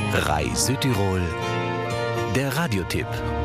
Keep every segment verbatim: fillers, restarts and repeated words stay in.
R A I Südtirol, der Radiotipp.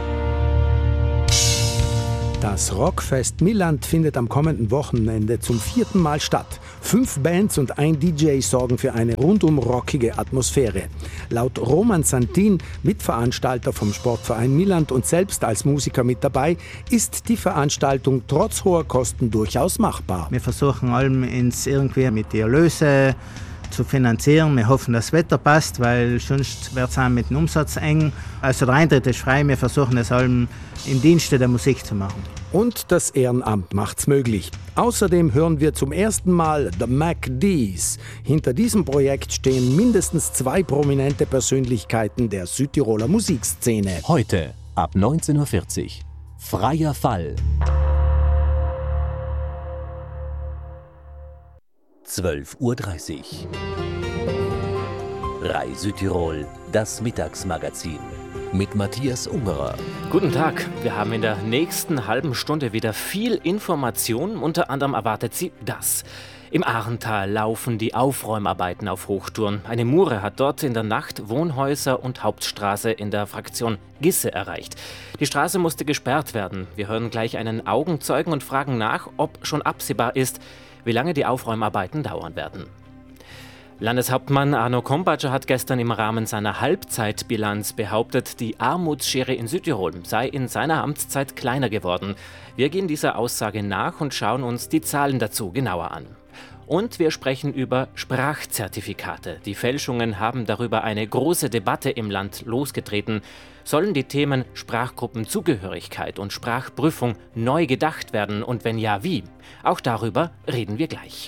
Das Rockfest Milland findet am kommenden Wochenende zum vierten Mal statt. Fünf Bands und ein D J sorgen für eine rundum rockige Atmosphäre. Laut Roman Santin, Mitveranstalter vom Sportverein Milland und selbst als Musiker mit dabei, ist die Veranstaltung trotz hoher Kosten durchaus machbar. Wir versuchen allem ins irgendwie mit die Erlöse zu finanzieren. Wir hoffen, das Wetter passt, weil sonst wird es auch mit dem Umsatz eng. Also der Eintritt ist frei, wir versuchen es allem im Dienste der Musik zu machen. Und das Ehrenamt macht's möglich. Außerdem hören wir zum ersten Mal The Mac D's. Hinter diesem Projekt stehen mindestens zwei prominente Persönlichkeiten der Südtiroler Musikszene. Heute ab neunzehn Uhr vierzig. Freier Fall. zwölf Uhr dreißig. R A I Südtirol, das Mittagsmagazin. Mit Matthias Ungerer. Guten Tag, wir haben in der nächsten halben Stunde wieder viel Information. Unter anderem erwartet Sie das. Im Ahrental laufen die Aufräumarbeiten auf Hochtouren. Eine Mure hat dort in der Nacht Wohnhäuser und Hauptstraße in der Fraktion Gisse erreicht. Die Straße musste gesperrt werden. Wir hören gleich einen Augenzeugen und fragen nach, ob schon absehbar ist, wie lange die Aufräumarbeiten dauern werden. Landeshauptmann Arno Krumbacher hat gestern im Rahmen seiner Halbzeitbilanz behauptet, die Armutsschere in Südtirol sei in seiner Amtszeit kleiner geworden. Wir gehen dieser Aussage nach und schauen uns die Zahlen dazu genauer an. Und wir sprechen über Sprachzertifikate. Die Fälschungen haben darüber eine große Debatte im Land losgetreten. Sollen die Themen Sprachgruppenzugehörigkeit und Sprachprüfung neu gedacht werden und wenn ja, wie? Auch darüber reden wir gleich.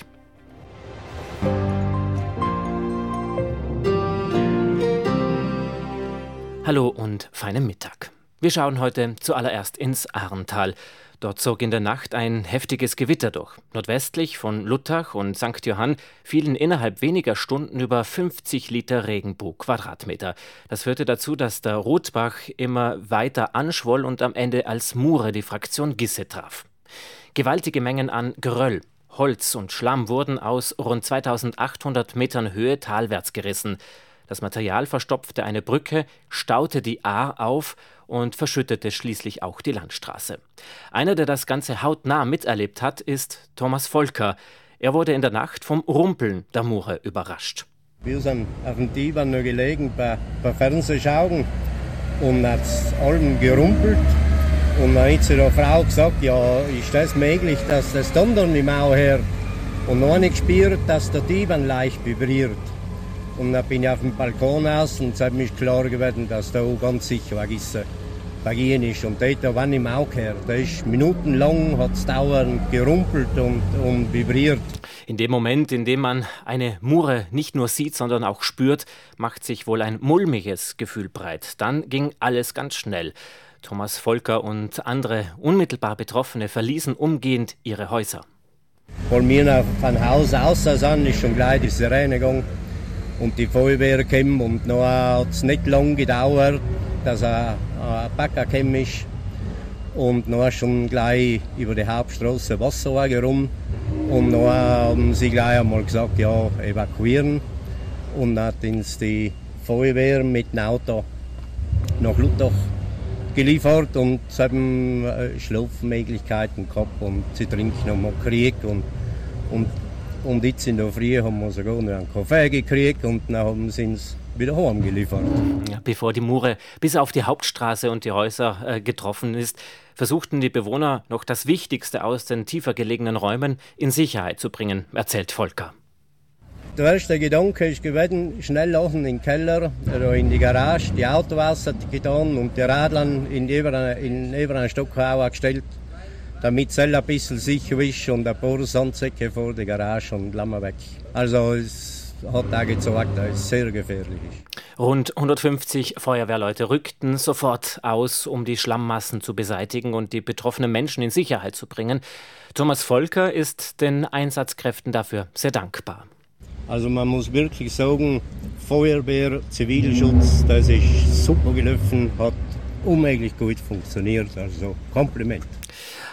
Hallo und feinen Mittag. Wir schauen heute zuallererst ins Ahrental. Dort zog in der Nacht ein heftiges Gewitter durch. Nordwestlich von Luttach und Sankt Johann fielen innerhalb weniger Stunden über fünfzig Liter Regen pro Quadratmeter. Das führte dazu, dass der Rotbach immer weiter anschwoll und am Ende als Mure die Fraktion Gisse traf. Gewaltige Mengen an Geröll, Holz und Schlamm wurden aus rund zweitausendachthundert Metern Höhe talwärts gerissen. Das Material verstopfte eine Brücke, staute die Ahr auf und verschüttete schließlich auch die Landstraße. Einer, der das Ganze hautnah miterlebt hat, ist Thomas Volker. Er wurde in der Nacht vom Rumpeln der Mure überrascht. Wir sind auf dem Divan noch gelegen bei, bei Fernsehschauen und hat es allem gerumpelt. Und dann hat sie der Frau gesagt, ja, ist das möglich, dass das Dondern im Au her und noch nicht gespürt, dass der Divan leicht vibriert. Und dann bin ich auf dem Balkon aus und es hat mich klar geworden, dass da ganz sicher was ist, vergehen ist. Und dort war ich auch gehört. Da ist minutenlang, hat es dauernd gerumpelt und, und vibriert. In dem Moment, in dem man eine Mure nicht nur sieht, sondern auch spürt, macht sich wohl ein mulmiges Gefühl breit. Dann ging alles ganz schnell. Thomas Volker und andere unmittelbar Betroffene verließen umgehend ihre Häuser. Als wir von Haus aus sind, ist schon gleich die Sirene gegangen. Und die Feuerwehr kam und noch hat es nicht lange gedauert, dass ein, ein Bäcker kam ist. Und noch schon gleich über die Hauptstraße Wasserwagen rum. Und dann haben sie gleich einmal gesagt, ja, evakuieren. Und dann hat uns die Feuerwehr mit dem Auto nach Luttach geliefert und sie haben Schlafmöglichkeiten gehabt und sie trinken noch mal Krieg. Und, und Und jetzt in der Früh haben wir sogar noch einen Kaffee gekriegt und dann haben sie uns wieder heimgeliefert. Ja, bevor die Mure bis auf die Hauptstraße und die Häuser äh, getroffen ist, versuchten die Bewohner noch das Wichtigste aus den tiefer gelegenen Räumen in Sicherheit zu bringen, erzählt Volker. Der erste Gedanke ist gewesen, schnell lachen in den Keller oder in die Garage, die Autos getan und die Radlern in einen Stock gestellt, damit es ein bisschen sicher ist und ein paar Sandsäcke vor der Garage und lassen wir weg. Also es hat auch gezeigt, dass es sehr gefährlich ist. Rund hundertfünfzig Feuerwehrleute rückten sofort aus, um die Schlammmassen zu beseitigen und die betroffenen Menschen in Sicherheit zu bringen. Thomas Volker ist den Einsatzkräften dafür sehr dankbar. Also man muss wirklich sagen, Feuerwehr, Zivilschutz, das ist super gelaufen, hat unmöglich gut funktioniert, also Kompliment.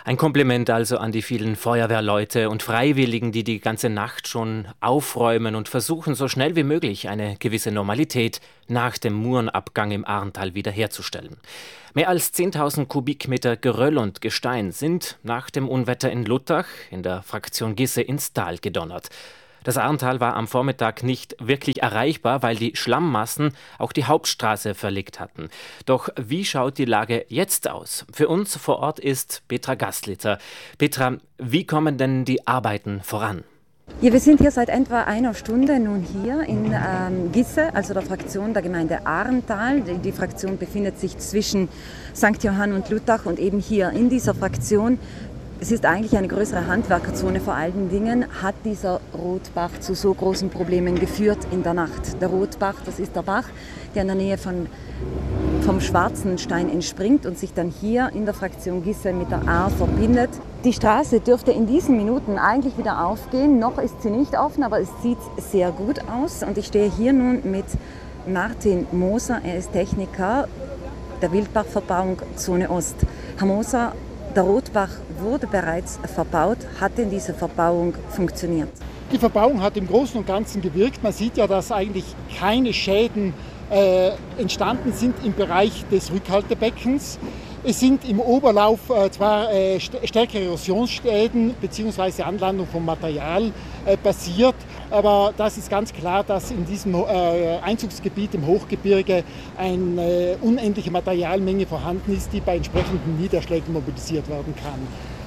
Ein Kompliment also an die vielen Feuerwehrleute und Freiwilligen, die die ganze Nacht schon aufräumen und versuchen, so schnell wie möglich eine gewisse Normalität nach dem Murenabgang im Ahrntal wiederherzustellen. Mehr als zehntausend Kubikmeter Geröll und Gestein sind nach dem Unwetter in Luttach in der Fraktion Gisse ins Tal gedonnert. Das Ahrntal war am Vormittag nicht wirklich erreichbar, weil die Schlammmassen auch die Hauptstraße verlegt hatten. Doch wie schaut die Lage jetzt aus? Für uns vor Ort ist Petra Gastlitzer. Petra, wie kommen denn die Arbeiten voran? Ja, wir sind hier seit etwa einer Stunde nun hier in ähm, Gisse, also der Fraktion der Gemeinde Ahrntal. Die, die Fraktion befindet sich zwischen Sankt Johann und Luttach und eben hier in dieser Fraktion. Es ist eigentlich eine größere Handwerkerzone. Vor allen Dingen hat dieser Rotbach zu so großen Problemen geführt in der Nacht. Der Rotbach, das ist der Bach, der in der Nähe von, vom Schwarzenstein entspringt und sich dann hier in der Fraktion Gisse mit der Ahr verbindet. Die Straße dürfte in diesen Minuten eigentlich wieder aufgehen. Noch ist sie nicht offen, aber es sieht sehr gut aus. Und ich stehe hier nun mit Martin Moser. Er ist Techniker der Wildbachverbauung Zone Ost. Herr Moser, der Rotbach wurde bereits verbaut. Hat denn diese Verbauung funktioniert? Die Verbauung hat im Großen und Ganzen gewirkt. Man sieht ja, dass eigentlich keine Schäden äh, entstanden sind im Bereich des Rückhaltebeckens. Es sind im Oberlauf äh, zwar äh, st- stärkere Erosionsschäden bzw. Anlandung von Material äh, passiert, aber das ist ganz klar, dass in diesem äh, Einzugsgebiet im Hochgebirge eine äh, unendliche Materialmenge vorhanden ist, die bei entsprechenden Niederschlägen mobilisiert werden kann.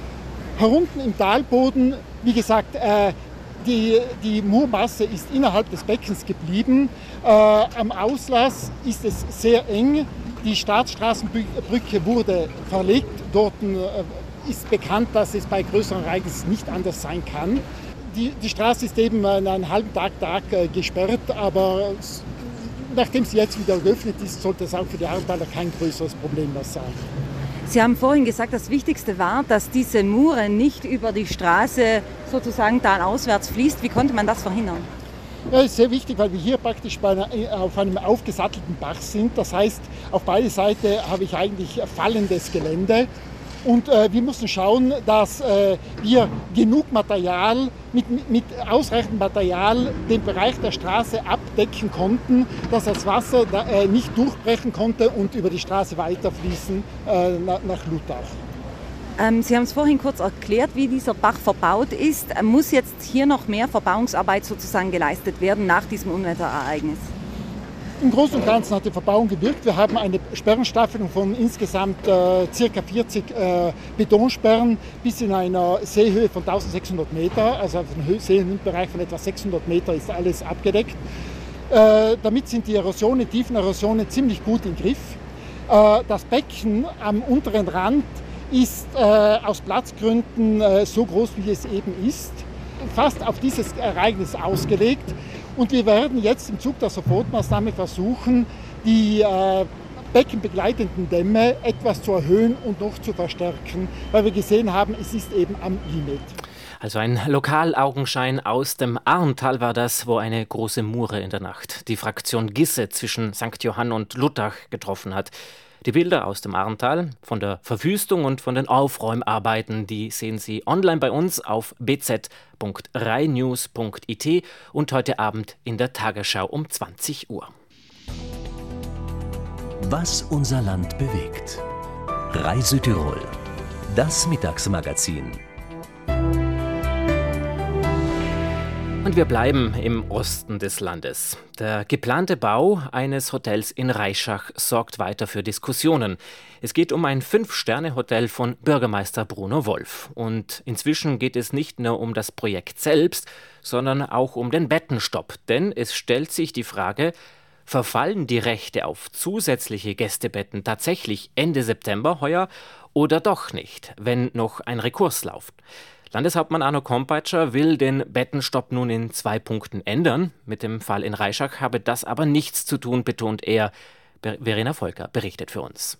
Herunten im Talboden, wie gesagt, äh, die, die Murmasse ist innerhalb des Beckens geblieben. Äh, am Auslass ist es sehr eng. Die Staatsstraßenbrücke wurde verlegt. Dort äh, ist bekannt, dass es bei größeren Ereignissen nicht anders sein kann. Die, die Straße ist eben einen halben Tag, Tag äh, gesperrt, aber nachdem sie jetzt wieder geöffnet ist, sollte es auch für die Ahrntaler kein größeres Problem mehr sein. Sie haben vorhin gesagt, das Wichtigste war, dass diese Mure nicht über die Straße sozusagen talauswärts fließt. Wie konnte man das verhindern? Ja, ist sehr wichtig, weil wir hier praktisch bei einer, auf einem aufgesattelten Bach sind. Das heißt, auf beide Seiten habe ich eigentlich fallendes Gelände. Und äh, wir müssen schauen, dass äh, wir genug Material, mit, mit ausreichend Material den Bereich der Straße abdecken konnten, dass das Wasser da, äh, nicht durchbrechen konnte und über die Straße weiterfließen äh, nach, nach Luttach. Ähm, Sie haben es vorhin kurz erklärt, wie dieser Bach verbaut ist. Muss jetzt hier noch mehr Verbauungsarbeit sozusagen geleistet werden nach diesem Unwetterereignis? Im Großen und Ganzen hat die Verbauung gewirkt. Wir haben eine Sperrenstaffelung von insgesamt äh, ca. vierzig äh, Betonsperren bis in einer Seehöhe von eintausendsechshundert Meter, also auf einem Seehöhenbereich von etwa sechshundert Meter ist alles abgedeckt. Äh, damit sind die Erosionen, Tiefenerosionen ziemlich gut im Griff. Äh, das Becken am unteren Rand ist äh, aus Platzgründen äh, so groß, wie es eben ist, fast auf dieses Ereignis ausgelegt. Und wir werden jetzt im Zug der Sofortmaßnahme versuchen, die äh, beckenbegleitenden Dämme etwas zu erhöhen und noch zu verstärken, weil wir gesehen haben, es ist eben am Limit. Also ein Lokalaugenschein aus dem Ahrntal war das, wo eine große Mure in der Nacht die Fraktion Gisse zwischen Sankt Johann und Luttach getroffen hat. Die Bilder aus dem Ahrntal, von der Verwüstung und von den Aufräumarbeiten, die sehen Sie online bei uns auf b z punkt rheinews punkt i t und heute Abend in der Tagesschau um zwanzig Uhr. Was unser Land bewegt. Reisütirol. Das Mittagsmagazin. Und wir bleiben im Osten des Landes. Der geplante Bau eines Hotels in Reischach sorgt weiter für Diskussionen. Es geht um ein Fünf-Sterne-Hotel von Bürgermeister Bruno Wolf. Und inzwischen geht es nicht nur um das Projekt selbst, sondern auch um den Bettenstopp. Denn es stellt sich die Frage, verfallen die Rechte auf zusätzliche Gästebetten tatsächlich Ende September heuer oder doch nicht, wenn noch ein Rekurs läuft? Landeshauptmann Arno Kompatscher will den Bettenstopp nun in zwei Punkten ändern. Mit dem Fall in Reischach habe das aber nichts zu tun, betont er. Verena Volker berichtet für uns.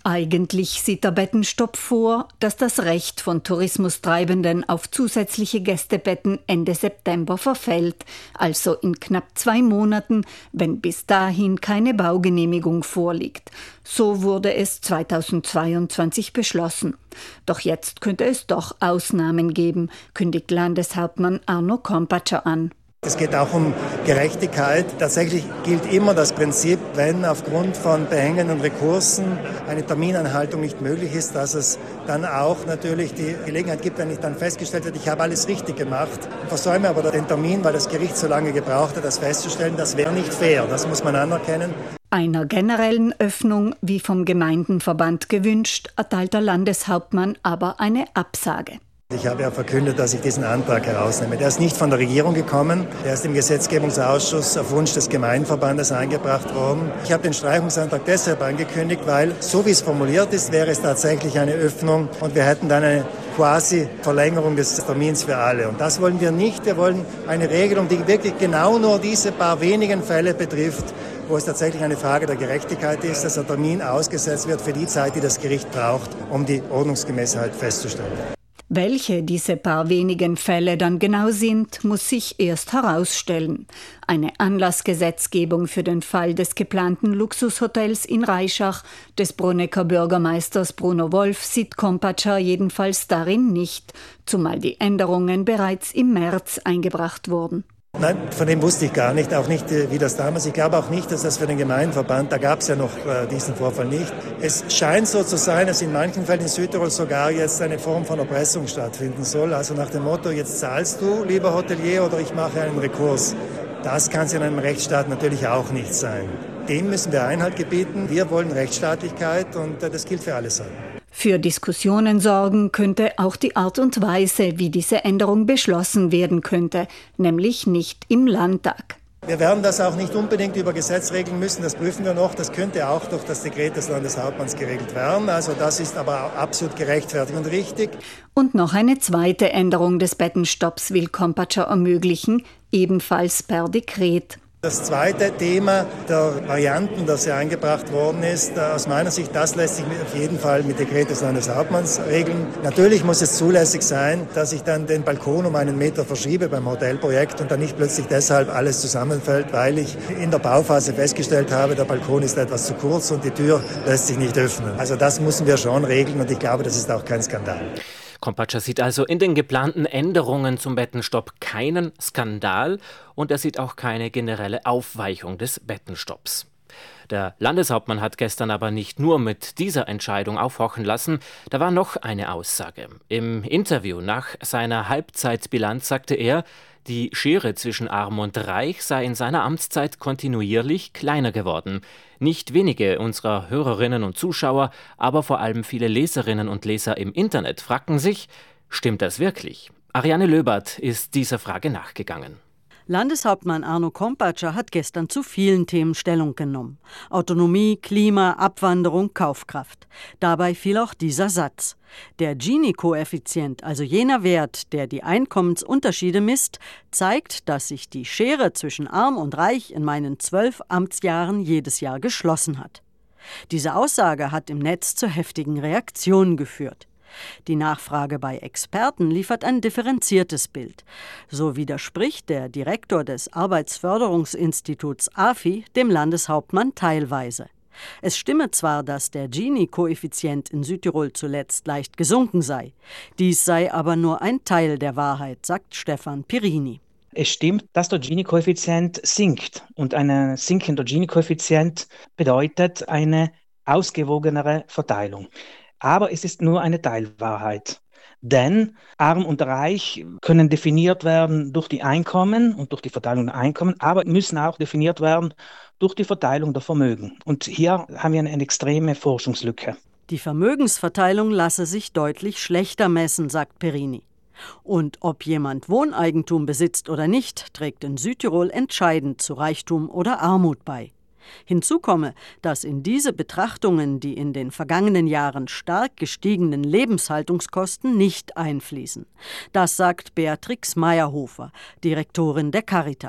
Eigentlich sieht der Bettenstopp vor, dass das Recht von Tourismustreibenden auf zusätzliche Gästebetten Ende September verfällt, also in knapp zwei Monaten, wenn bis dahin keine Baugenehmigung vorliegt. So wurde es zweitausendzweiundzwanzig beschlossen. Doch jetzt könnte es doch Ausnahmen geben, kündigt Landeshauptmann Arno Kompatscher an. Es geht auch um Gerechtigkeit. Tatsächlich gilt immer das Prinzip, wenn aufgrund von Behängen und Rekursen eine Termineinhaltung nicht möglich ist, dass es dann auch natürlich die Gelegenheit gibt, wenn nicht dann festgestellt wird, ich habe alles richtig gemacht, versäume aber den Termin, weil das Gericht so lange gebraucht hat, das festzustellen, das wäre nicht fair, das muss man anerkennen. Einer generellen Öffnung, wie vom Gemeindenverband gewünscht, erteilt der Landeshauptmann aber eine Absage. Ich habe ja verkündet, dass ich diesen Antrag herausnehme. Der ist nicht von der Regierung gekommen, der ist im Gesetzgebungsausschuss auf Wunsch des Gemeindeverbandes eingebracht worden. Ich habe den Streichungsantrag deshalb angekündigt, weil, so wie es formuliert ist, wäre es tatsächlich eine Öffnung und wir hätten dann eine quasi Verlängerung des Termins für alle. Und das wollen wir nicht. Wir wollen eine Regelung, die wirklich genau nur diese paar wenigen Fälle betrifft, wo es tatsächlich eine Frage der Gerechtigkeit ist, dass der Termin ausgesetzt wird für die Zeit, die das Gericht braucht, um die Ordnungsgemäßheit festzustellen. Welche diese paar wenigen Fälle dann genau sind, muss sich erst herausstellen. Eine Anlassgesetzgebung für den Fall des geplanten Luxushotels in Reischach des Brunecker Bürgermeisters Bruno Wolf sieht Kompatscher jedenfalls darin nicht, zumal die Änderungen bereits im März eingebracht wurden. Nein, von dem wusste ich gar nicht, auch nicht, wie das damals. Ich glaube auch nicht, dass das für den Gemeindeverband, da gab es ja noch äh, diesen Vorfall nicht. Es scheint so zu sein, dass in manchen Fällen in Südtirol sogar jetzt eine Form von Erpressung stattfinden soll. Also nach dem Motto, jetzt zahlst du, lieber Hotelier, oder ich mache einen Rekurs. Das kann es in einem Rechtsstaat natürlich auch nicht sein. Dem müssen wir Einhalt gebieten. Wir wollen Rechtsstaatlichkeit und äh, das gilt für alle Seiten. Für Diskussionen sorgen könnte auch die Art und Weise, wie diese Änderung beschlossen werden könnte, nämlich nicht im Landtag. Wir werden das auch nicht unbedingt über Gesetz regeln müssen, das prüfen wir noch. Das könnte auch durch das Dekret des Landeshauptmanns geregelt werden. Also das ist aber absolut gerechtfertigt und richtig. Und noch eine zweite Änderung des Bettenstopps will Kompatscher ermöglichen, ebenfalls per Dekret. Das zweite Thema der Varianten, das ja eingebracht worden ist, aus meiner Sicht, das lässt sich auf jeden Fall mit Dekret des Landeshauptmanns regeln. Natürlich muss es zulässig sein, dass ich dann den Balkon um einen Meter verschiebe beim Hotelprojekt und dann nicht plötzlich deshalb alles zusammenfällt, weil ich in der Bauphase festgestellt habe, der Balkon ist etwas zu kurz und die Tür lässt sich nicht öffnen. Also das müssen wir schon regeln und ich glaube, das ist auch kein Skandal. Kompatscher sieht also in den geplanten Änderungen zum Bettenstopp keinen Skandal und er sieht auch keine generelle Aufweichung des Bettenstopps. Der Landeshauptmann hat gestern aber nicht nur mit dieser Entscheidung aufhorchen lassen, da war noch eine Aussage. Im Interview nach seiner Halbzeitbilanz sagte er, die Schere zwischen Arm und Reich sei in seiner Amtszeit kontinuierlich kleiner geworden. Nicht wenige unserer Hörerinnen und Zuschauer, aber vor allem viele Leserinnen und Leser im Internet fragten sich, stimmt das wirklich? Ariane Löbert ist dieser Frage nachgegangen. Landeshauptmann Arno Kompatscher hat gestern zu vielen Themen Stellung genommen. Autonomie, Klima, Abwanderung, Kaufkraft. Dabei fiel auch dieser Satz. Der Gini-Koeffizient, also jener Wert, der die Einkommensunterschiede misst, zeigt, dass sich die Schere zwischen Arm und Reich in meinen zwölf Amtsjahren jedes Jahr geschlossen hat. Diese Aussage hat im Netz zu heftigen Reaktionen geführt. Die Nachfrage bei Experten liefert ein differenziertes Bild. So widerspricht der Direktor des Arbeitsförderungsinstituts A F I dem Landeshauptmann teilweise. Es stimme zwar, dass der Gini-Koeffizient in Südtirol zuletzt leicht gesunken sei. Dies sei aber nur ein Teil der Wahrheit, sagt Stefan Pirini. Es stimmt, dass der Gini-Koeffizient sinkt. Und ein sinkender Gini-Koeffizient bedeutet eine ausgewogenere Verteilung. Aber es ist nur eine Teilwahrheit. Denn Arm und Reich können definiert werden durch die Einkommen und durch die Verteilung der Einkommen, aber müssen auch definiert werden durch die Verteilung der Vermögen. Und hier haben wir eine, eine extreme Forschungslücke. Die Vermögensverteilung lasse sich deutlich schlechter messen, sagt Pirini. Und ob jemand Wohneigentum besitzt oder nicht, trägt in Südtirol entscheidend zu Reichtum oder Armut bei. Hinzu komme, dass in diese Betrachtungen die in den vergangenen Jahren stark gestiegenen Lebenshaltungskosten nicht einfließen. Das sagt Beatrix Meyerhofer, Direktorin der Caritas.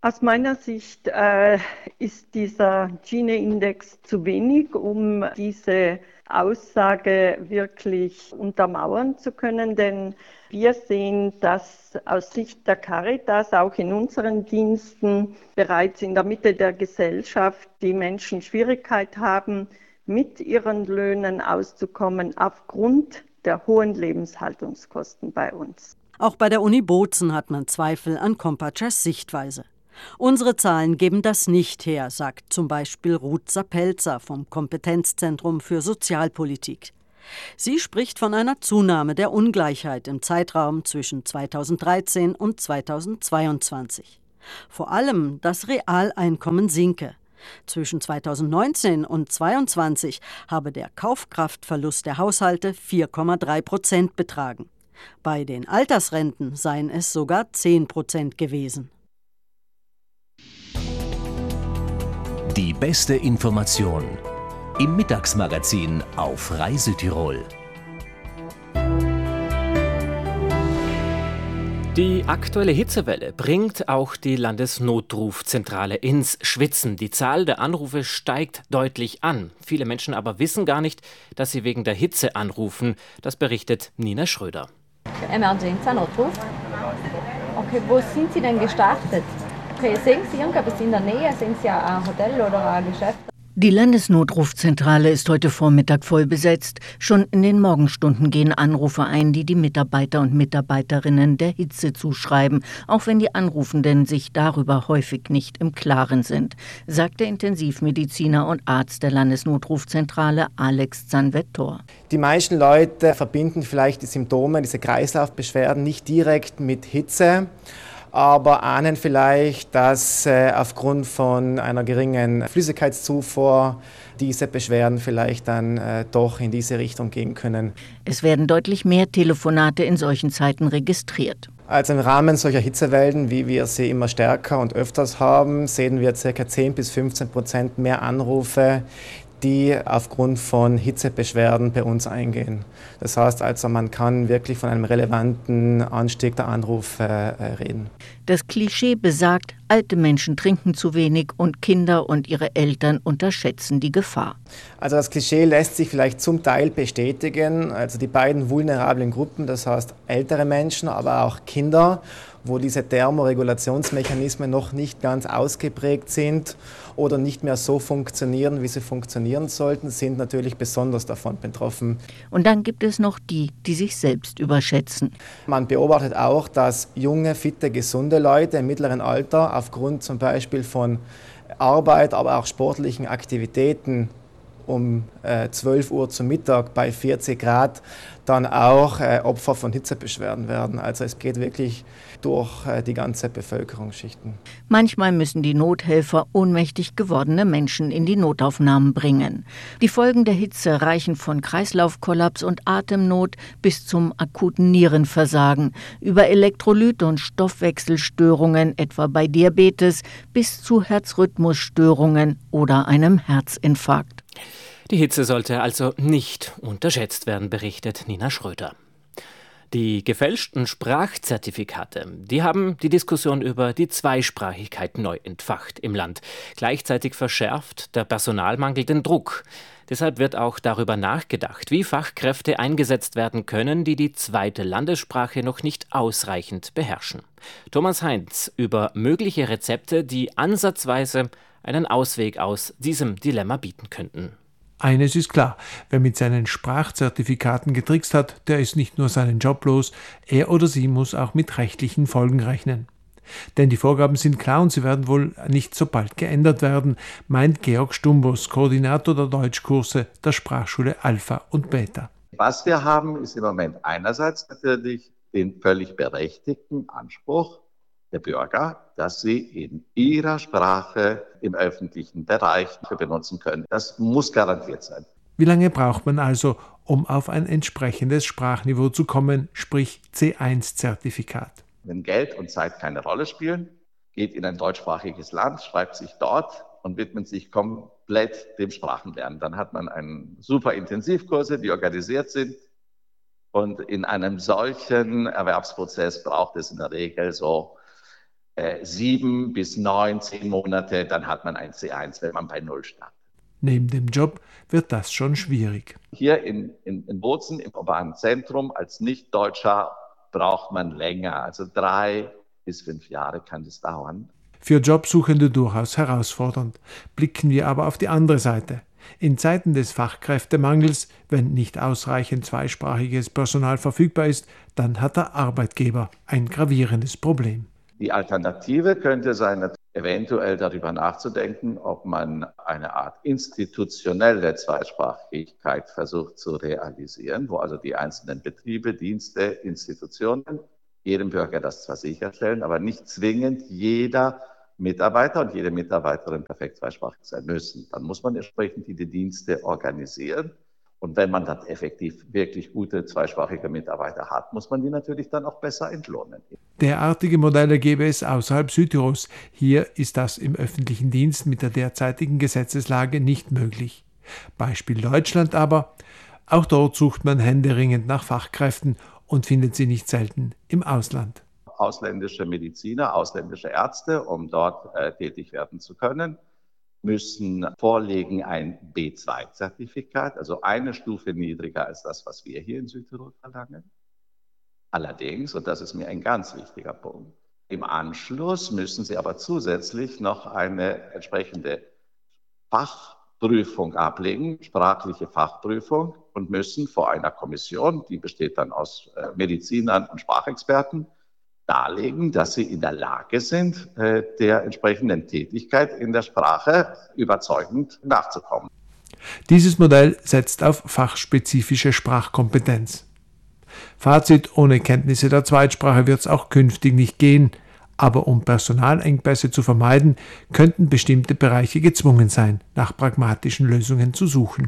Aus meiner Sicht äh, ist dieser Gini-Index zu wenig, um diese Aussage wirklich untermauern zu können, denn wir sehen, dass aus Sicht der Caritas auch in unseren Diensten bereits in der Mitte der Gesellschaft die Menschen Schwierigkeit haben, mit ihren Löhnen auszukommen aufgrund der hohen Lebenshaltungskosten bei uns. Auch bei der Uni Bozen hat man Zweifel an Kompatschers Sichtweise. Unsere Zahlen geben das nicht her, sagt zum Beispiel Ruth Sapelzer vom Kompetenzzentrum für Sozialpolitik. Sie spricht von einer Zunahme der Ungleichheit im Zeitraum zwischen zweitausenddreizehn und zweitausendzweiundzwanzig. Vor allem das Realeinkommen sinke. Zwischen zweitausendneunzehn und zweitausendzweiundzwanzig habe der Kaufkraftverlust der Haushalte vier Komma drei Prozent betragen. Bei den Altersrenten seien es sogar zehn Prozent gewesen. Die beste Information im Mittagsmagazin auf Reisetirol. Die aktuelle Hitzewelle bringt auch die Landesnotrufzentrale ins Schwitzen. Die Zahl der Anrufe steigt deutlich an. Viele Menschen aber wissen gar nicht, dass sie wegen der Hitze anrufen. Das berichtet Nina Schröder. Emergenza-Notruf. Okay, wo sind Sie denn gestartet? Okay, sehen Sie irgendwas in der Nähe? Sind Sie ein Hotel oder ein Geschäft? Die Landesnotrufzentrale ist heute Vormittag voll besetzt. Schon in den Morgenstunden gehen Anrufe ein, die die Mitarbeiter und Mitarbeiterinnen der Hitze zuschreiben, auch wenn die Anrufenden sich darüber häufig nicht im Klaren sind, sagt der Intensivmediziner und Arzt der Landesnotrufzentrale Alex Zanvettor. Die meisten Leute verbinden vielleicht die Symptome, diese Kreislaufbeschwerden nicht direkt mit Hitze, aber ahnen vielleicht, dass äh, aufgrund von einer geringen Flüssigkeitszufuhr diese Beschwerden vielleicht dann äh, doch in diese Richtung gehen können. Es werden deutlich mehr Telefonate in solchen Zeiten registriert. Also im Rahmen solcher Hitzewellen, wie wir sie immer stärker und öfters haben, sehen wir ca. zehn bis fünfzehn Prozent mehr Anrufe, die aufgrund von Hitzebeschwerden bei uns eingehen. Das heißt also, man kann wirklich von einem relevanten Anstieg der Anrufe äh, reden. Das Klischee besagt, alte Menschen trinken zu wenig und Kinder und ihre Eltern unterschätzen die Gefahr. Also das Klischee lässt sich vielleicht zum Teil bestätigen. Also die beiden vulnerablen Gruppen, das heißt ältere Menschen, aber auch Kinder, wo diese Thermoregulationsmechanismen noch nicht ganz ausgeprägt sind oder nicht mehr so funktionieren, wie sie funktionieren sollten, sind natürlich besonders davon betroffen. Und dann gibt es noch die, die sich selbst überschätzen. Man beobachtet auch, dass junge, fitte, gesunde Leute im mittleren Alter aufgrund zum Beispiel von Arbeit, aber auch sportlichen Aktivitäten um äh, zwölf Uhr zum Mittag bei vierzig Grad dann auch äh, Opfer von Hitzebeschwerden werden. Also es geht wirklich durch äh, die ganze Bevölkerungsschichten. Manchmal müssen die Nothelfer ohnmächtig gewordene Menschen in die Notaufnahmen bringen. Die Folgen der Hitze reichen von Kreislaufkollaps und Atemnot bis zum akuten Nierenversagen, über Elektrolyt- und Stoffwechselstörungen, etwa bei Diabetes, bis zu Herzrhythmusstörungen oder einem Herzinfarkt. Die Hitze sollte also nicht unterschätzt werden, berichtet Nina Schröder. Die gefälschten Sprachzertifikate, die haben die Diskussion über die Zweisprachigkeit neu entfacht im Land. Gleichzeitig verschärft der Personalmangel den Druck. Deshalb wird auch darüber nachgedacht, wie Fachkräfte eingesetzt werden können, die die zweite Landessprache noch nicht ausreichend beherrschen. Thomas Heinz über mögliche Rezepte, die ansatzweise einen Ausweg aus diesem Dilemma bieten könnten. Eines ist klar, wer mit seinen Sprachzertifikaten getrickst hat, der ist nicht nur seinen Job los, er oder sie muss auch mit rechtlichen Folgen rechnen. Denn die Vorgaben sind klar und sie werden wohl nicht so bald geändert werden, meint Georg Stumbus, Koordinator der Deutschkurse der Sprachschule Alpha und Beta. Was wir haben, ist im Moment einerseits natürlich den völlig berechtigten Anspruch der Bürger, dass sie in ihrer Sprache im öffentlichen Bereich benutzen können. Das muss garantiert sein. Wie lange braucht man also, um auf ein entsprechendes Sprachniveau zu kommen, sprich C eins Zertifikat? Wenn Geld und Zeit keine Rolle spielen, geht in ein deutschsprachiges Land, schreibt sich dort und widmet sich komplett dem Sprachenlernen. Dann hat man einen super Intensivkurse, die organisiert sind. Und in einem solchen Erwerbsprozess braucht es in der Regel so äh, sieben bis neun, zehn Monate, dann hat man ein C eins, wenn man bei Null startet. Neben dem Job wird das schon schwierig. Hier in, in, in Bozen, im urbanen Zentrum, als Nicht-Deutscher braucht man länger. Also drei bis fünf Jahre kann das dauern. Für Jobsuchende durchaus herausfordernd. Blicken wir aber auf die andere Seite. In Zeiten des Fachkräftemangels, wenn nicht ausreichend zweisprachiges Personal verfügbar ist, dann hat der Arbeitgeber ein gravierendes Problem. Die Alternative könnte sein, eventuell darüber nachzudenken, ob man eine Art institutionelle Zweisprachigkeit versucht zu realisieren, wo also die einzelnen Betriebe, Dienste, Institutionen jedem Bürger das zwar sicherstellen, aber nicht zwingend jeder Mitarbeiter und jede Mitarbeiterin perfekt zweisprachig sein müssen. Dann muss man entsprechend die Dienste organisieren. Und wenn man dann effektiv wirklich gute zweisprachige Mitarbeiter hat, muss man die natürlich dann auch besser entlohnen. Derartige Modelle gäbe es außerhalb Südtirols. Hier ist das im öffentlichen Dienst mit der derzeitigen Gesetzeslage nicht möglich. Beispiel Deutschland aber. Auch dort sucht man händeringend nach Fachkräften und findet sie nicht selten im Ausland. Ausländische Mediziner, ausländische Ärzte, um dort äh, tätig werden zu können, müssen vorlegen ein B zwei Zertifikat, also eine Stufe niedriger als das, was wir hier in Südtirol verlangen. Allerdings, und das ist mir ein ganz wichtiger Punkt, im Anschluss müssen sie aber zusätzlich noch eine entsprechende Fachprüfung ablegen, sprachliche Fachprüfung, und müssen vor einer Kommission, die besteht dann aus äh, Medizinern und Sprachexperten, darlegen, dass sie in der Lage sind, äh, der entsprechenden Tätigkeit in der Sprache überzeugend nachzukommen. Dieses Modell setzt auf fachspezifische Sprachkompetenz. Fazit: Ohne Kenntnisse der Zweitsprache wird es auch künftig nicht gehen. Aber um Personalengpässe zu vermeiden, könnten bestimmte Bereiche gezwungen sein, nach pragmatischen Lösungen zu suchen.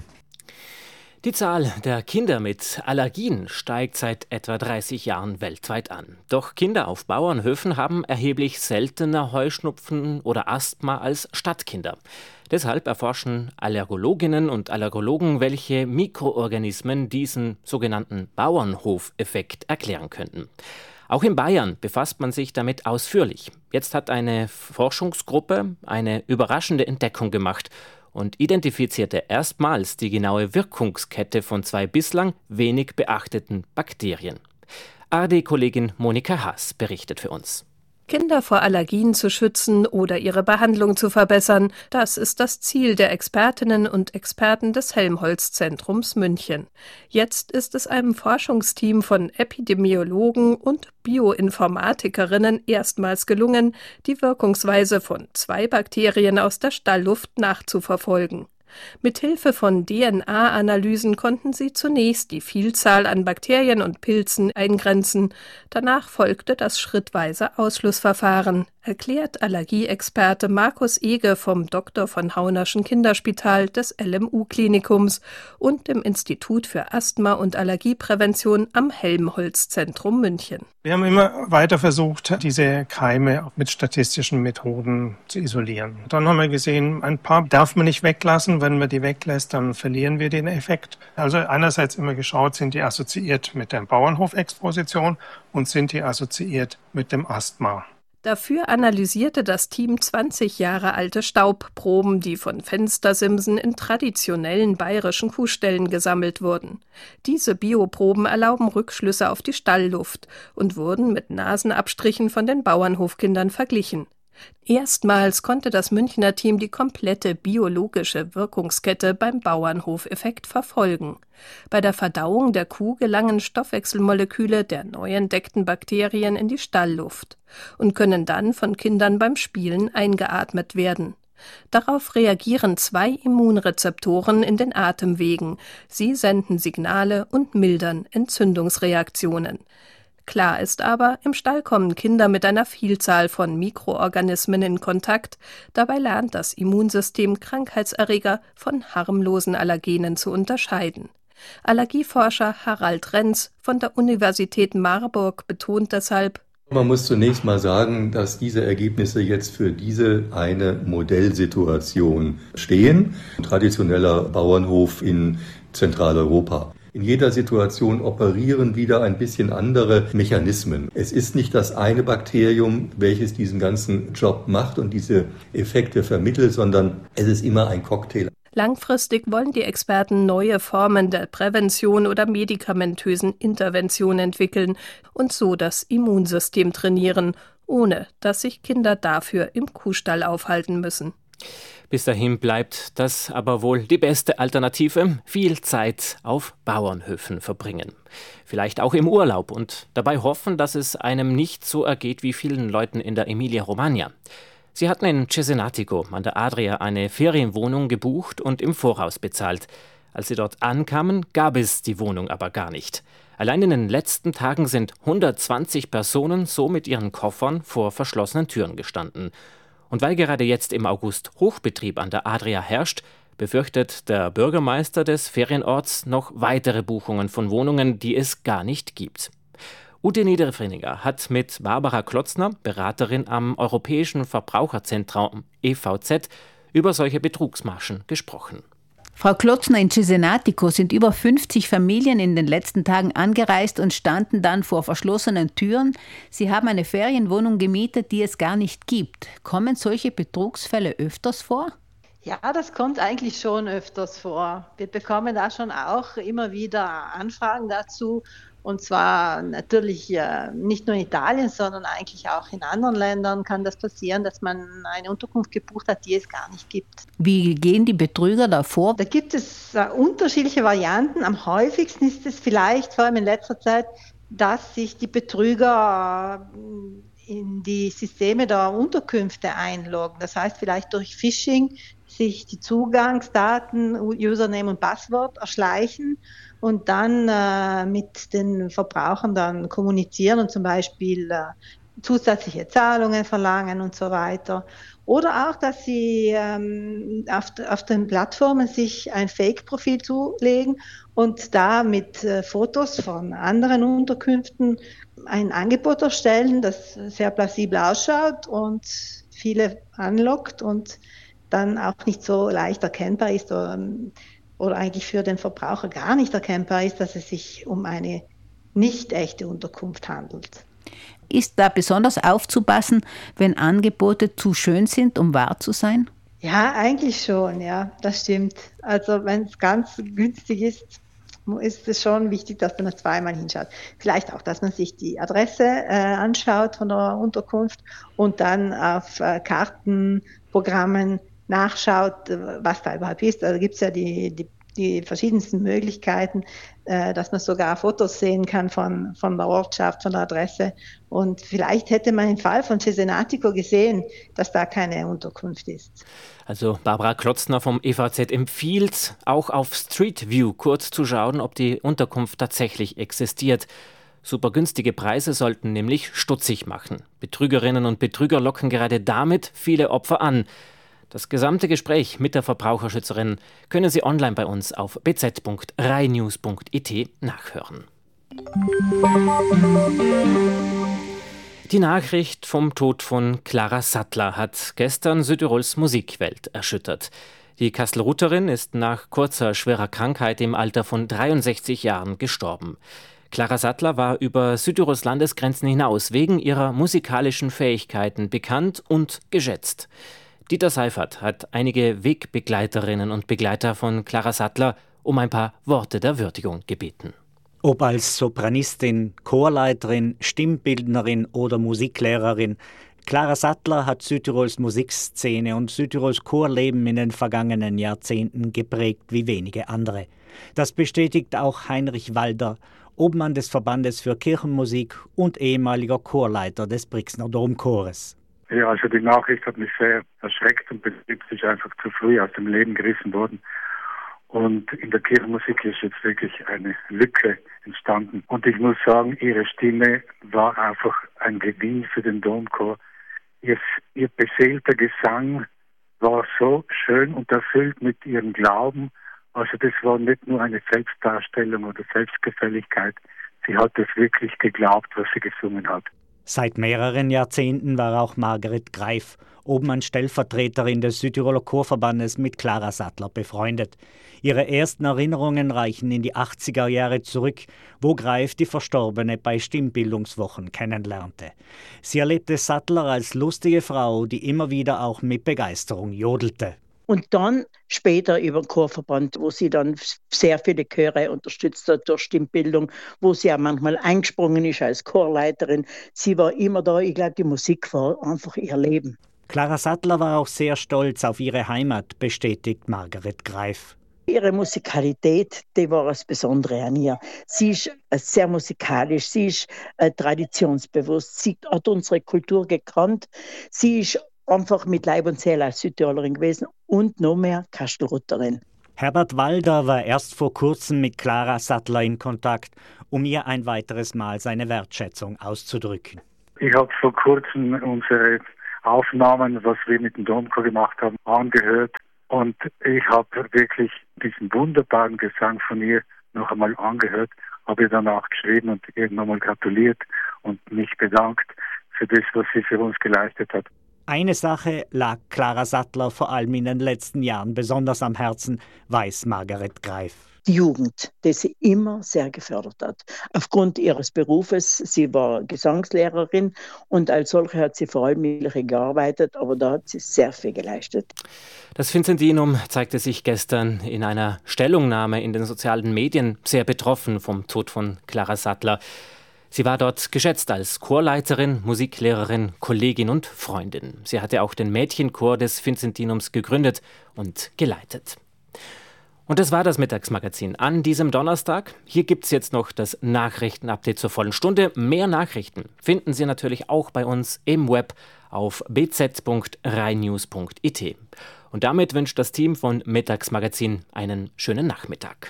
Die Zahl der Kinder mit Allergien steigt seit etwa dreißig Jahren weltweit an. Doch Kinder auf Bauernhöfen haben erheblich seltener Heuschnupfen oder Asthma als Stadtkinder. Deshalb erforschen Allergologinnen und Allergologen, welche Mikroorganismen diesen sogenannten Bauernhofeffekt erklären könnten. Auch in Bayern befasst man sich damit ausführlich. Jetzt hat eine Forschungsgruppe eine überraschende Entdeckung gemacht und identifizierte erstmals die genaue Wirkungskette von zwei bislang wenig beachteten Bakterien. A R D-Kollegin Monika Haas berichtet für uns. Kinder vor Allergien zu schützen oder ihre Behandlung zu verbessern, das ist das Ziel der Expertinnen und Experten des Helmholtz-Zentrums München. Jetzt ist es einem Forschungsteam von Epidemiologen und Bioinformatikerinnen erstmals gelungen, die Wirkungsweise von zwei Bakterien aus der Stallluft nachzuverfolgen. Mithilfe von D N A-Analysen konnten sie zunächst die Vielzahl an Bakterien und Pilzen eingrenzen. Danach folgte das schrittweise Ausschlussverfahren, erklärt Allergieexperte Markus Ege vom Doktor von Haunerschen Kinderspital des L M U-Klinikums und dem Institut für Asthma- und Allergieprävention am Helmholtz-Zentrum München. Wir haben immer weiter versucht, diese Keime mit statistischen Methoden zu isolieren. Dann haben wir gesehen, ein paar darf man nicht weglassen. Wenn man die weglässt, dann verlieren wir den Effekt. Also einerseits immer geschaut, sind die assoziiert mit der Bauernhofexposition und sind die assoziiert mit dem Asthma. Dafür analysierte das Team zwanzig Jahre alte Staubproben, die von Fenstersimsen in traditionellen bayerischen Kuhställen gesammelt wurden. Diese Bioproben erlauben Rückschlüsse auf die Stallluft und wurden mit Nasenabstrichen von den Bauernhofkindern verglichen. Erstmals konnte das Münchner Team die komplette biologische Wirkungskette beim Bauernhofeffekt verfolgen. Bei der Verdauung der Kuh gelangen Stoffwechselmoleküle der neu entdeckten Bakterien in die Stallluft und können dann von Kindern beim Spielen eingeatmet werden. Darauf reagieren zwei Immunrezeptoren in den Atemwegen. Sie senden Signale und mildern Entzündungsreaktionen. Klar ist aber, im Stall kommen Kinder mit einer Vielzahl von Mikroorganismen in Kontakt. Dabei lernt das Immunsystem Krankheitserreger von harmlosen Allergenen zu unterscheiden. Allergieforscher Harald Renz von der Universität Marburg betont deshalb: Man muss zunächst mal sagen, dass diese Ergebnisse jetzt für diese eine Modellsituation stehen. Traditioneller Bauernhof in Zentraleuropa. In jeder Situation operieren wieder ein bisschen andere Mechanismen. Es ist nicht das eine Bakterium, welches diesen ganzen Job macht und diese Effekte vermittelt, sondern es ist immer ein Cocktail. Langfristig wollen die Experten neue Formen der Prävention oder medikamentösen Intervention entwickeln und so das Immunsystem trainieren, ohne dass sich Kinder dafür im Kuhstall aufhalten müssen. Bis dahin bleibt das aber wohl die beste Alternative: viel Zeit auf Bauernhöfen verbringen. Vielleicht auch im Urlaub und dabei hoffen, dass es einem nicht so ergeht wie vielen Leuten in der Emilia-Romagna. Sie hatten in Cesenatico an der Adria eine Ferienwohnung gebucht und im Voraus bezahlt. Als sie dort ankamen, gab es die Wohnung aber gar nicht. Allein in den letzten Tagen sind hundertzwanzig Personen so mit ihren Koffern vor verschlossenen Türen gestanden. Und weil gerade jetzt im August Hochbetrieb an der Adria herrscht, befürchtet der Bürgermeister des Ferienorts noch weitere Buchungen von Wohnungen, die es gar nicht gibt. Ute Niederfrininger hat mit Barbara Klotzner, Beraterin am Europäischen Verbraucherzentrum E V Z, über solche Betrugsmaschen gesprochen. Frau Klotzner, in Cesenatico sind über fünfzig Familien in den letzten Tagen angereist und standen dann vor verschlossenen Türen. Sie haben eine Ferienwohnung gemietet, die es gar nicht gibt. Kommen solche Betrugsfälle öfters vor? Ja, das kommt eigentlich schon öfters vor. Wir bekommen da schon auch immer wieder Anfragen dazu. Und zwar natürlich äh, nicht nur in Italien, sondern eigentlich auch in anderen Ländern kann das passieren, dass man eine Unterkunft gebucht hat, die es gar nicht gibt. Wie gehen die Betrüger da vor? Da gibt es äh, unterschiedliche Varianten. Am häufigsten ist es vielleicht, vor allem in letzter Zeit, dass sich die Betrüger äh, in die Systeme der Unterkünfte einloggen. Das heißt vielleicht durch Phishing sich die Zugangsdaten, Username und Passwort erschleichen und dann äh, mit den Verbrauchern dann kommunizieren und zum Beispiel äh, zusätzliche Zahlungen verlangen und so weiter. Oder auch, dass sie ähm, auf, auf den Plattformen sich ein Fake-Profil zulegen und da mit äh, Fotos von anderen Unterkünften ein Angebot erstellen, das sehr plausibel ausschaut und viele anlockt und dann auch nicht so leicht erkennbar ist oder, oder eigentlich für den Verbraucher gar nicht erkennbar ist, dass es sich um eine nicht echte Unterkunft handelt. Ist da besonders aufzupassen, wenn Angebote zu schön sind, um wahr zu sein? Ja, eigentlich schon, ja, das stimmt. Also wenn es ganz günstig ist, ist es schon wichtig, dass man zweimal hinschaut. Vielleicht auch, dass man sich die Adresse äh, anschaut von der Unterkunft und dann auf äh, Kartenprogrammen nachschaut, was da überhaupt ist. Also gibt es ja die, die, die verschiedensten Möglichkeiten, äh, dass man sogar Fotos sehen kann von, von der Ortschaft, von der Adresse. Und vielleicht hätte man im Fall von Cesenatico gesehen, dass da keine Unterkunft ist. Also Barbara Klotzner vom E V Z empfiehlt, auch auf Street View kurz zu schauen, ob die Unterkunft tatsächlich existiert. Super günstige Preise sollten nämlich stutzig machen. Betrügerinnen und Betrüger locken gerade damit viele Opfer an. Das gesamte Gespräch mit der Verbraucherschützerin können Sie online bei uns auf b z punkt rainews punkt i t nachhören. Die Nachricht vom Tod von Clara Sattler hat gestern Südtirols Musikwelt erschüttert. Die Kastelrutterin ist nach kurzer schwerer Krankheit im Alter von dreiundsechzig Jahren gestorben. Clara Sattler war über Südtirols Landesgrenzen hinaus wegen ihrer musikalischen Fähigkeiten bekannt und geschätzt. Dieter Seifert hat einige Wegbegleiterinnen und Begleiter von Clara Sattler um ein paar Worte der Würdigung gebeten. Ob als Sopranistin, Chorleiterin, Stimmbildnerin oder Musiklehrerin, Clara Sattler hat Südtirols Musikszene und Südtirols Chorleben in den vergangenen Jahrzehnten geprägt wie wenige andere. Das bestätigt auch Heinrich Walder, Obmann des Verbandes für Kirchenmusik und ehemaliger Chorleiter des Brixner Domchores. Ja, also die Nachricht hat mich sehr erschreckt und betrifft sich einfach zu früh aus dem Leben gerissen worden. Und in der Kirchenmusik ist jetzt wirklich eine Lücke entstanden. Und ich muss sagen, ihre Stimme war einfach ein Gewinn für den Domchor. Ihr, ihr beseelter Gesang war so schön und erfüllt mit ihrem Glauben. Also das war nicht nur eine Selbstdarstellung oder Selbstgefälligkeit. Sie hat es wirklich geglaubt, was sie gesungen hat. Seit mehreren Jahrzehnten war auch Margret Greif, Obmann-Stellvertreterin des Südtiroler Chorverbandes, mit Clara Sattler befreundet. Ihre ersten Erinnerungen reichen in die achtziger Jahre zurück, wo Greif die Verstorbene bei Stimmbildungswochen kennenlernte. Sie erlebte Sattler als lustige Frau, die immer wieder auch mit Begeisterung jodelte. Und dann später über den Chorverband, wo sie dann sehr viele Chöre unterstützt hat durch Stimmbildung, wo sie auch manchmal eingesprungen ist als Chorleiterin. Sie war immer da. Ich glaube, die Musik war einfach ihr Leben. Clara Sattler war auch sehr stolz auf ihre Heimat, bestätigt Margret Greif. Ihre Musikalität, die war das Besondere an ihr. Sie ist sehr musikalisch, sie ist traditionsbewusst, sie hat unsere Kultur gekannt, sie ist einfach mit Leib und Seele als Südtirolerin gewesen und noch mehr Kastelrutterin. Herbert Walder war erst vor kurzem mit Clara Sattler in Kontakt, um ihr ein weiteres Mal seine Wertschätzung auszudrücken. Ich habe vor kurzem unsere Aufnahmen, was wir mit dem Domchor gemacht haben, angehört. Und ich habe wirklich diesen wunderbaren Gesang von ihr noch einmal angehört, habe ihr danach geschrieben und ihr nochmal gratuliert und mich bedankt für das, was sie für uns geleistet hat. Eine Sache lag Clara Sattler vor allem in den letzten Jahren besonders am Herzen, weiß Margret Greif. Die Jugend, die sie immer sehr gefördert hat. Aufgrund ihres Berufes, sie war Gesangslehrerin und als solche hat sie vor allem mit Jugendlichen gearbeitet, aber da hat sie sehr viel geleistet. Das Vincentinum zeigte sich gestern in einer Stellungnahme in den sozialen Medien sehr betroffen vom Tod von Clara Sattler. Sie war dort geschätzt als Chorleiterin, Musiklehrerin, Kollegin und Freundin. Sie hatte auch den Mädchenchor des Vincentinums gegründet und geleitet. Und das war das Mittagsmagazin an diesem Donnerstag. Hier gibt es jetzt noch das Nachrichtenupdate zur vollen Stunde. Mehr Nachrichten finden Sie natürlich auch bei uns im Web auf b z punkt rheinnews punkt i t. Und damit wünscht das Team von Mittagsmagazin einen schönen Nachmittag.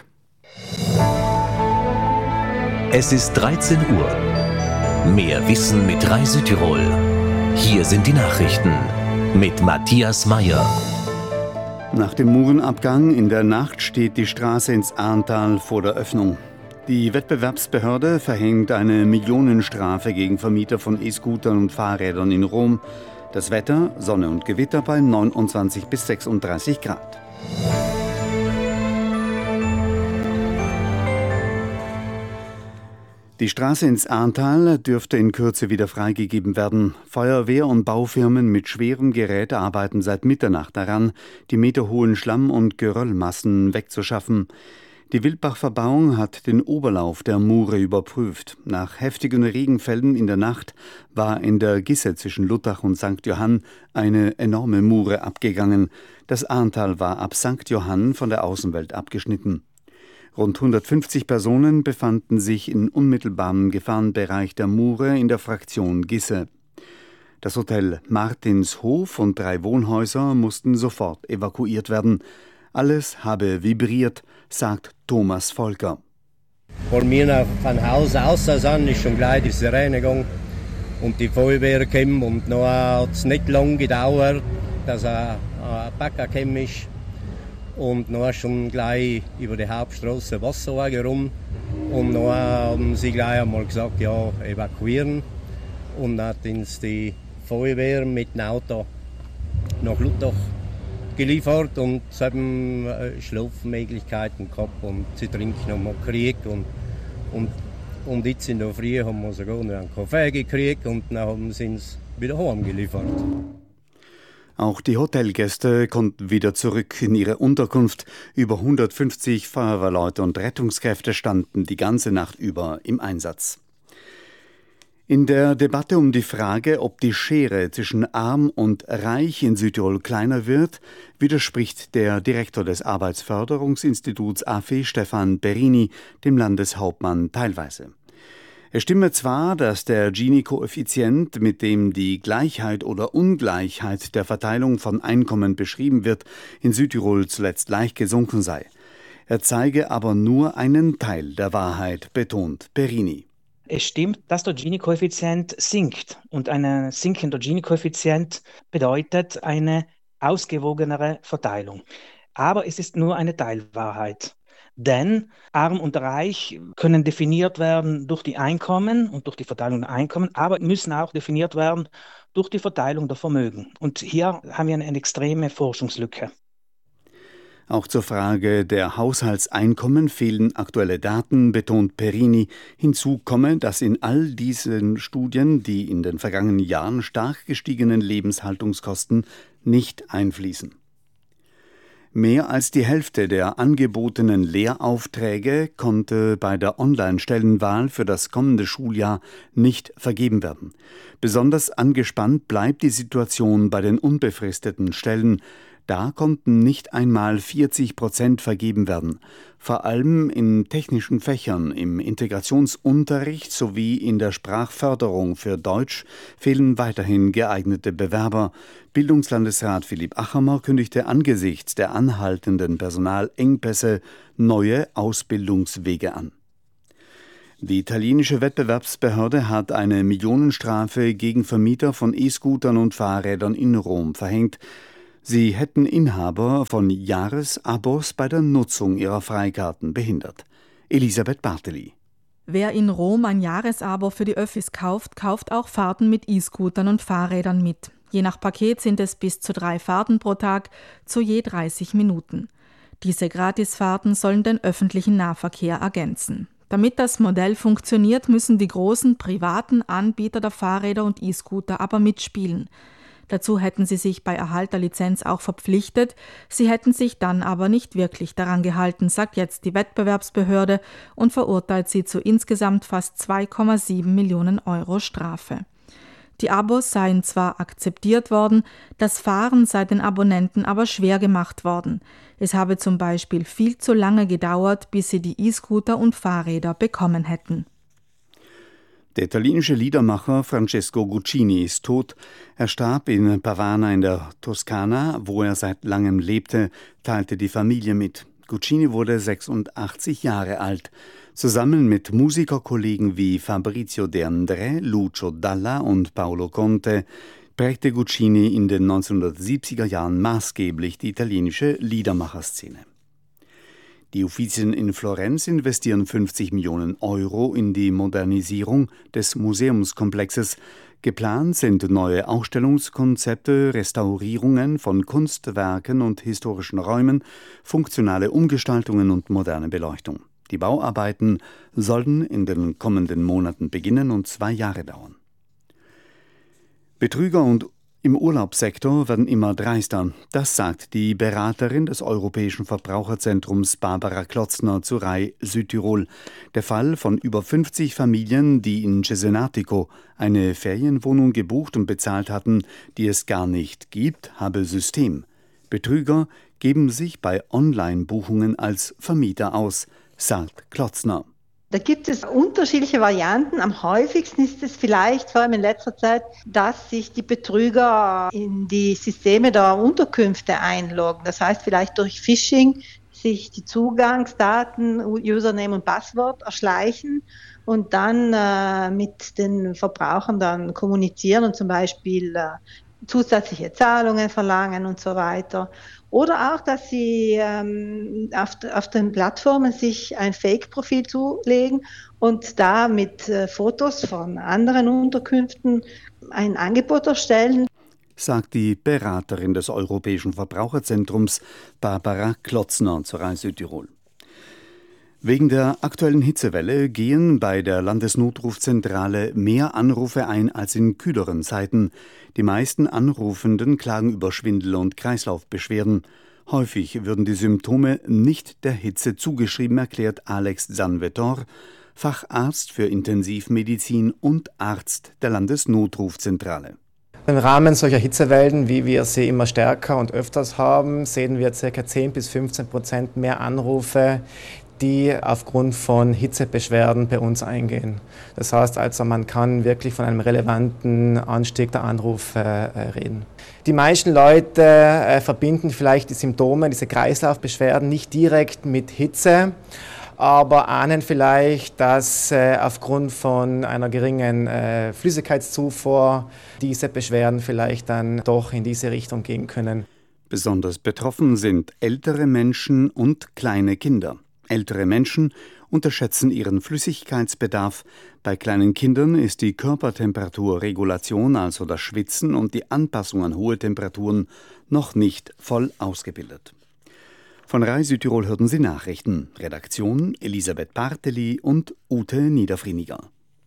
Es ist dreizehn Uhr. Mehr Wissen mit Rai Südtirol. Hier sind die Nachrichten mit Matthias Meyer. Nach dem Murenabgang in der Nacht steht die Straße ins Ahrntal vor der Öffnung. Die Wettbewerbsbehörde verhängt eine Millionenstrafe gegen Vermieter von E-Scootern und Fahrrädern in Rom. Das Wetter, Sonne und Gewitter bei neunundzwanzig bis sechsunddreißig Grad. Die Straße ins Ahrntal dürfte in Kürze wieder freigegeben werden. Feuerwehr und Baufirmen mit schwerem Gerät arbeiten seit Mitternacht daran, die meterhohen Schlamm- und Geröllmassen wegzuschaffen. Die Wildbach-Verbauung hat den Oberlauf der Mure überprüft. Nach heftigen Regenfällen in der Nacht war in der Gisse zwischen Luttach und Sankt Johann eine enorme Mure abgegangen. Das Ahrntal war ab Sankt Johann von der Außenwelt abgeschnitten. Rund hundertfünfzig Personen befanden sich in unmittelbarem Gefahrenbereich der Mure in der Fraktion Gisse. Das Hotel Martinshof und drei Wohnhäuser mussten sofort evakuiert werden. Alles habe vibriert, sagt Thomas Volker. Vor mir von Haus aus an ist schon gleich die Sirene gegangen und die Feuerwehr kam und noch hat es nicht lange gedauert, dass ein Bäcker gekommen ist. Und dann schon gleich über die Hauptstraße Wasserwagen rum. Und dann haben sie gleich einmal gesagt, ja, evakuieren. Und dann hat uns die Feuerwehr mit dem Auto nach Luttach geliefert und sie haben Schlafmöglichkeiten gehabt und sie trinken noch mal gekriegt. Und, und, und jetzt in der Früh haben wir sogar noch einen Kaffee gekriegt und dann haben sie uns wieder heimgeliefert. Auch die Hotelgäste konnten wieder zurück in ihre Unterkunft. Über hundertfünfzig Feuerwehrleute und Rettungskräfte standen die ganze Nacht über im Einsatz. In der Debatte um die Frage, ob die Schere zwischen Arm und Reich in Südtirol kleiner wird, widerspricht der Direktor des Arbeitsförderungsinstituts A F E, Stefan Perini, dem Landeshauptmann teilweise. Es stimme zwar, dass der Gini-Koeffizient, mit dem die Gleichheit oder Ungleichheit der Verteilung von Einkommen beschrieben wird, in Südtirol zuletzt leicht gesunken sei. Er zeige aber nur einen Teil der Wahrheit, betont Perini. Es stimmt, dass der Gini-Koeffizient sinkt. Und ein sinkender Gini-Koeffizient bedeutet eine ausgewogenere Verteilung. Aber es ist nur eine Teilwahrheit. Denn arm und reich können definiert werden durch die Einkommen und durch die Verteilung der Einkommen, aber müssen auch definiert werden durch die Verteilung der Vermögen. Und hier haben wir eine, eine extreme Forschungslücke. Auch zur Frage der Haushaltseinkommen fehlen aktuelle Daten, betont Perini. Hinzu komme, dass in all diesen Studien die in den vergangenen Jahren stark gestiegenen Lebenshaltungskosten nicht einfließen. Mehr als die Hälfte der angebotenen Lehraufträge konnte bei der Online-Stellenwahl für das kommende Schuljahr nicht vergeben werden. Besonders angespannt bleibt die Situation bei den unbefristeten Stellen. Da konnten nicht einmal vierzig Prozent vergeben werden. Vor allem in technischen Fächern, im Integrationsunterricht sowie in der Sprachförderung für Deutsch fehlen weiterhin geeignete Bewerber. Bildungslandesrat Philipp Achamer kündigte angesichts der anhaltenden Personalengpässe neue Ausbildungswege an. Die italienische Wettbewerbsbehörde hat eine Millionenstrafe gegen Vermieter von E-Scootern und Fahrrädern in Rom verhängt. Sie hätten Inhaber von Jahresabos bei der Nutzung ihrer Freikarten behindert. Elisabeth Barteli. Wer in Rom ein Jahresabo für die Öffis kauft, kauft auch Fahrten mit E-Scootern und Fahrrädern mit. Je nach Paket sind es bis zu drei Fahrten pro Tag, zu je dreißig Minuten. Diese Gratisfahrten sollen den öffentlichen Nahverkehr ergänzen. Damit das Modell funktioniert, müssen die großen privaten Anbieter der Fahrräder und E-Scooter aber mitspielen. Dazu hätten sie sich bei Erhalt der Lizenz auch verpflichtet, sie hätten sich dann aber nicht wirklich daran gehalten, sagt jetzt die Wettbewerbsbehörde und verurteilt sie zu insgesamt fast zwei Komma sieben Millionen Euro Strafe. Die Abos seien zwar akzeptiert worden, das Fahren sei den Abonnenten aber schwer gemacht worden. Es habe zum Beispiel viel zu lange gedauert, bis sie die E-Scooter und Fahrräder bekommen hätten. Der italienische Liedermacher Francesco Guccini ist tot. Er starb in Pavana in der Toskana, wo er seit langem lebte, teilte die Familie mit. Guccini wurde sechsundachtzig Jahre alt. Zusammen mit Musikerkollegen wie Fabrizio De André, Lucio Dalla und Paolo Conte prägte Guccini in den neunzehnhundertsiebziger Jahren maßgeblich die italienische Liedermacherszene. Die Uffizien in Florenz investieren fünfzig Millionen Euro in die Modernisierung des Museumskomplexes. Geplant sind neue Ausstellungskonzepte, Restaurierungen von Kunstwerken und historischen Räumen, funktionale Umgestaltungen und moderne Beleuchtung. Die Bauarbeiten sollen in den kommenden Monaten beginnen und zwei Jahre dauern. Betrüger und im Urlaubssektor werden immer dreister. Das sagt die Beraterin des Europäischen Verbraucherzentrums Barbara Klotzner zu R A I Südtirol. Der Fall von über fünfzig Familien, die in Cesenatico eine Ferienwohnung gebucht und bezahlt hatten, die es gar nicht gibt, habe System. Betrüger geben sich bei Online-Buchungen als Vermieter aus, sagt Klotzner. Da gibt es unterschiedliche Varianten. Am häufigsten ist es vielleicht, vor allem in letzter Zeit, dass sich die Betrüger in die Systeme der Unterkünfte einloggen. Das heißt vielleicht durch Phishing sich die Zugangsdaten, Username und Passwort erschleichen und dann äh, mit den Verbrauchern dann kommunizieren und zum Beispiel äh, zusätzliche Zahlungen verlangen und so weiter. Oder auch, dass sie ähm, auf, auf den Plattformen sich ein Fake-Profil zulegen und da mit äh, Fotos von anderen Unterkünften ein Angebot erstellen. Sagt die Beraterin des Europäischen Verbraucherzentrums Barbara Klotzner zur R A I Südtirol. Wegen der aktuellen Hitzewelle gehen bei der Landesnotrufzentrale mehr Anrufe ein als in kühleren Zeiten. Die meisten Anrufenden klagen über Schwindel- und Kreislaufbeschwerden. Häufig würden die Symptome nicht der Hitze zugeschrieben, erklärt Alex Zanvetor, Facharzt für Intensivmedizin und Arzt der Landesnotrufzentrale. Im Rahmen solcher Hitzewellen, wie wir sie immer stärker und öfters haben, sehen wir ca. zehn bis fünfzehn Prozent mehr Anrufe, die aufgrund von Hitzebeschwerden bei uns eingehen. Das heißt also, man kann wirklich von einem relevanten Anstieg der Anrufe äh, reden. Die meisten Leute äh, verbinden vielleicht die Symptome, diese Kreislaufbeschwerden nicht direkt mit Hitze, aber ahnen vielleicht, dass äh, aufgrund von einer geringen äh, Flüssigkeitszufuhr diese Beschwerden vielleicht dann doch in diese Richtung gehen können. Besonders betroffen sind ältere Menschen und kleine Kinder. Ältere Menschen unterschätzen ihren Flüssigkeitsbedarf. Bei kleinen Kindern ist die Körpertemperaturregulation, also das Schwitzen und die Anpassung an hohe Temperaturen, noch nicht voll ausgebildet. Von Rai Südtirol hörten Sie Nachrichten. Redaktion Elisabeth Barteli und Ute Niederfrieniger.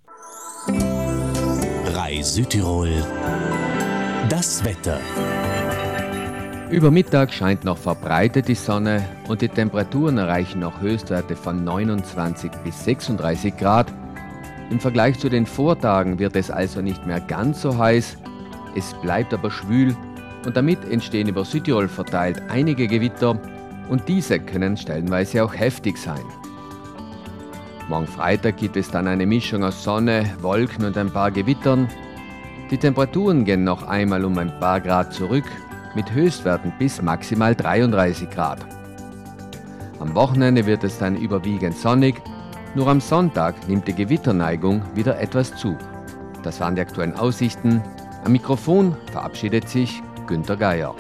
Rai Südtirol. Das Wetter. Über Mittag scheint noch verbreitet die Sonne und die Temperaturen erreichen noch Höchstwerte von neunundzwanzig bis sechsunddreißig Grad. Im Vergleich zu den Vortagen wird es also nicht mehr ganz so heiß. Es bleibt aber schwül und damit entstehen über Südtirol verteilt einige Gewitter und diese können stellenweise auch heftig sein. Morgen Freitag gibt es dann eine Mischung aus Sonne, Wolken und ein paar Gewittern. Die Temperaturen gehen noch einmal um ein paar Grad zurück, mit Höchstwerten bis maximal dreiunddreißig Grad. Am Wochenende wird es dann überwiegend sonnig, nur am Sonntag nimmt die Gewitterneigung wieder etwas zu. Das waren die aktuellen Aussichten. Am Mikrofon verabschiedet sich Günter Geier.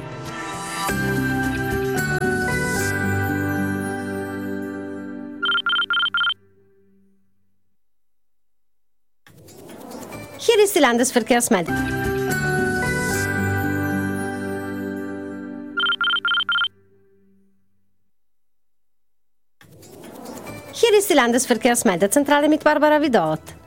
Hier ist die Landesverkehrsmeldung. Hier ist die Landesverkehrsmeldezentrale mit Barbara Vidot.